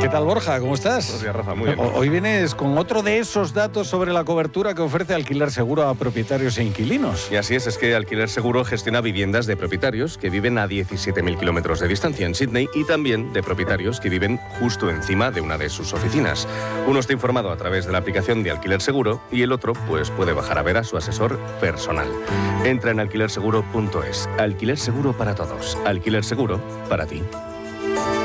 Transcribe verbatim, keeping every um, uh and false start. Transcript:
¿Qué tal, Borja? ¿Cómo estás? Buenos días, Rafa. Muy bien. Hoy vienes con otro de esos datos sobre la cobertura que ofrece Alquiler Seguro a propietarios e inquilinos. Y así es, es que Alquiler Seguro gestiona viviendas de propietarios que viven a diecisiete mil kilómetros de distancia en Sydney y también de propietarios que viven justo encima de una de sus oficinas. Uno está informado a través de la aplicación de Alquiler Seguro y el otro pues puede bajar a ver a su asesor personal. Entra en alquiler seguro punto es. Alquiler Seguro para todos. Alquiler Seguro para ti.